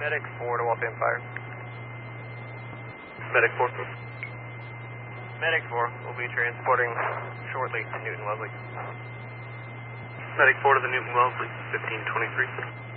Medic 4 to Waltham Fire. Medic 4. Medic 4 will be transporting shortly to Newton Wellesley. Medic 4 to the Newton Wellesley, 1523.